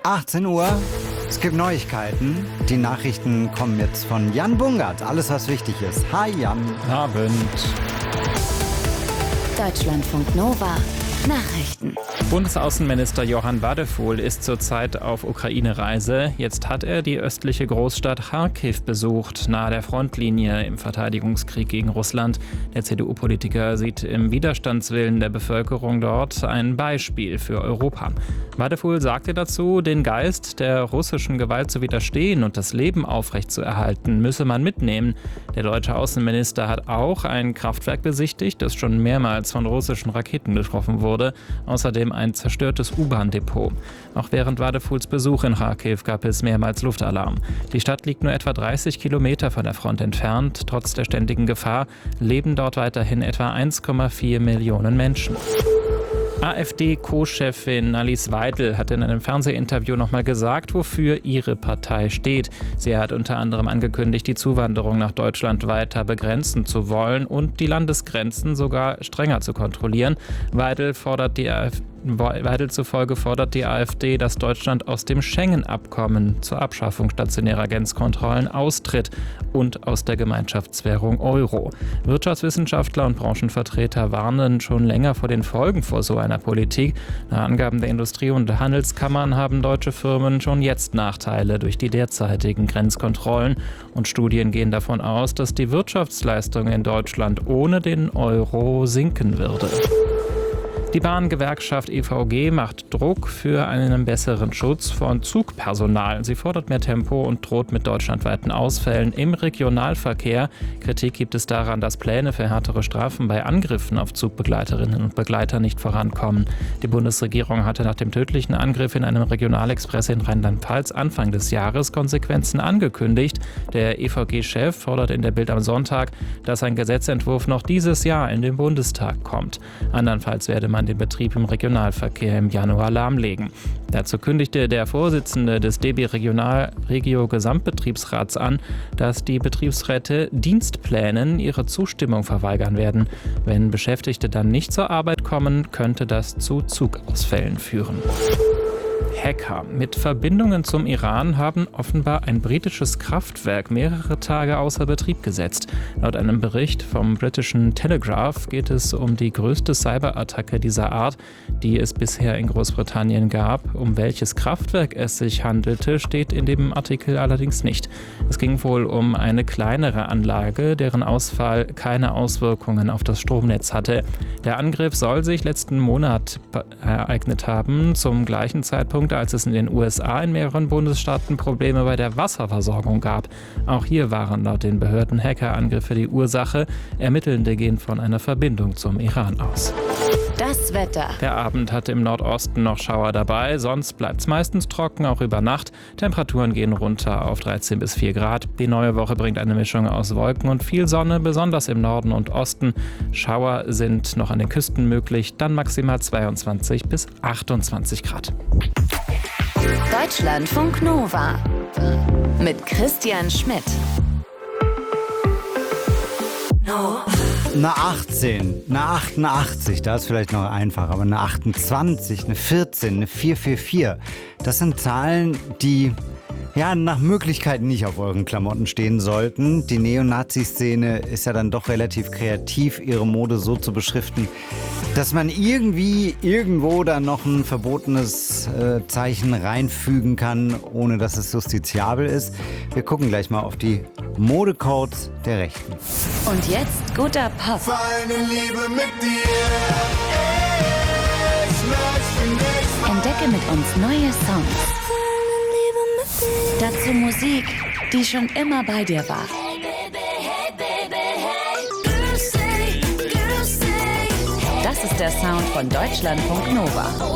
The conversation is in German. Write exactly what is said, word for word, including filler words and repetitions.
achtzehn Uhr, es gibt Neuigkeiten. Die Nachrichten kommen jetzt von Jan Bungert. Alles, was wichtig ist. Hi Jan. Abend. Deutschlandfunk Nova. Nachrichten. Bundesaußenminister Johann Wadephul ist zurzeit auf Ukraine-Reise. Jetzt hat er die östliche Großstadt Charkiw besucht, nahe der Frontlinie im Verteidigungskrieg gegen Russland. Der C D U-Politiker sieht im Widerstandswillen der Bevölkerung dort ein Beispiel für Europa. Wadephul sagte dazu, den Geist der russischen Gewalt zu widerstehen und das Leben aufrechtzuerhalten, müsse man mitnehmen. Der deutsche Außenminister hat auch ein Kraftwerk besichtigt, das schon mehrmals von russischen Raketen getroffen wurde. Außerdem ein zerstörtes U-Bahn-Depot. Auch während Wadephuls Besuch in Charkiw gab es mehrmals Luftalarm. Die Stadt liegt nur etwa dreißig Kilometer von der Front entfernt. Trotz der ständigen Gefahr leben dort weiterhin etwa eins Komma vier Millionen Menschen. AfD-Co-Chefin Alice Weidel hat in einem Fernsehinterview nochmal gesagt, wofür ihre Partei steht. Sie hat unter anderem angekündigt, die Zuwanderung nach Deutschland weiter begrenzen zu wollen und die Landesgrenzen sogar strenger zu kontrollieren. Weidel fordert die AfD Weidel zufolge fordert die AfD, dass Deutschland aus dem Schengen-Abkommen zur Abschaffung stationärer Grenzkontrollen austritt und aus der Gemeinschaftswährung Euro. Wirtschaftswissenschaftler und Branchenvertreter warnen schon länger vor den Folgen vor so einer Politik. Nach Angaben der Industrie- und Handelskammern haben deutsche Firmen schon jetzt Nachteile durch die derzeitigen Grenzkontrollen. Und Studien gehen davon aus, dass die Wirtschaftsleistung in Deutschland ohne den Euro sinken würde. Die Bahngewerkschaft E V G macht Druck für einen besseren Schutz von Zugpersonal. Sie fordert mehr Tempo und droht mit deutschlandweiten Ausfällen im Regionalverkehr. Kritik gibt es daran, dass Pläne für härtere Strafen bei Angriffen auf Zugbegleiterinnen und Begleiter nicht vorankommen. Die Bundesregierung hatte nach dem tödlichen Angriff in einem Regionalexpress in Rheinland-Pfalz Anfang des Jahres Konsequenzen angekündigt. Der E V G-Chef fordert in der Bild am Sonntag, dass ein Gesetzentwurf noch dieses Jahr in den Bundestag kommt. Andernfalls werde man den Betrieb im Regionalverkehr im Januar lahmlegen. Dazu kündigte der Vorsitzende des D B Regional Regio Gesamtbetriebsrats an, dass die Betriebsräte Dienstplänen ihre Zustimmung verweigern werden. Wenn Beschäftigte dann nicht zur Arbeit kommen, könnte das zu Zugausfällen führen. Hacker mit Verbindungen zum Iran haben offenbar ein britisches Kraftwerk mehrere Tage außer Betrieb gesetzt. Laut einem Bericht vom britischen Telegraph geht es um die größte Cyberattacke dieser Art, die es bisher in Großbritannien gab. Um welches Kraftwerk es sich handelte, steht in dem Artikel allerdings nicht. Es ging wohl um eine kleinere Anlage, deren Ausfall keine Auswirkungen auf das Stromnetz hatte. Der Angriff soll sich letzten Monat ereignet haben, zum gleichen Zeitpunkt, als es in den U S A in mehreren Bundesstaaten Probleme bei der Wasserversorgung gab. Auch hier waren laut den Behörden Hackerangriffe die Ursache. Ermittelnde gehen von einer Verbindung zum Iran aus. Das Wetter. Der Abend hatte im Nordosten noch Schauer dabei, sonst bleibt es meistens trocken, auch über Nacht. Temperaturen gehen runter auf dreizehn bis vier Grad. Die neue Woche bringt eine Mischung aus Wolken und viel Sonne, besonders im Norden und Osten. Schauer sind noch an den Küsten möglich, dann maximal zweiundzwanzig bis achtundzwanzig Grad. Deutschlandfunk Nova mit Christian Schmidt. No. Eine achtzehn, eine achtundachtzig, da ist vielleicht noch einfach, aber eine achtundzwanzig, eine vierzehn, eine vier vier vier. Das sind Zahlen, die ja nach Möglichkeit nicht auf euren Klamotten stehen sollten. Die Neonazi-Szene ist ja dann doch relativ kreativ, ihre Mode so zu beschriften, dass man irgendwie irgendwo da noch ein verbotenes äh, Zeichen reinfügen kann, ohne dass es justiziabel ist. Wir gucken gleich mal auf die Modecodes der Rechten. Und jetzt guter Pop. Feine Liebe mit dir. Ich möchte nicht. Entdecke mit uns neue Songs. Dazu Musik, die schon immer bei dir war. Das ist der Sound von Deutschlandfunk Nova.